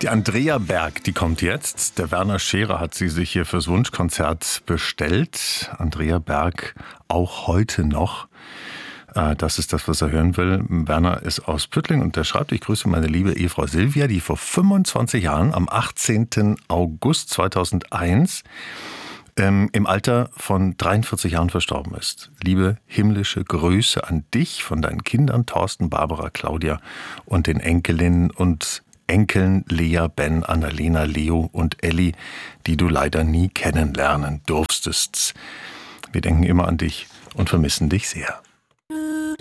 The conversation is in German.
Die Andrea Berg, die kommt jetzt. Der Werner Scherer hat sie sich hier fürs Wunschkonzert bestellt. Andrea Berg auch heute noch. Das ist das, was er hören will. Werner ist aus Püttling und der schreibt: Ich grüße meine liebe Ehefrau Silvia, die vor 25 Jahren, am 18. August 2001, im Alter von 43 Jahren verstorben ist. Liebe himmlische Grüße an dich von deinen Kindern Thorsten, Barbara, Claudia und den Enkelinnen und Enkeln Lea, Ben, Annalena, Leo und Elli, die du leider nie kennenlernen durftest. Wir denken immer an dich und vermissen dich sehr.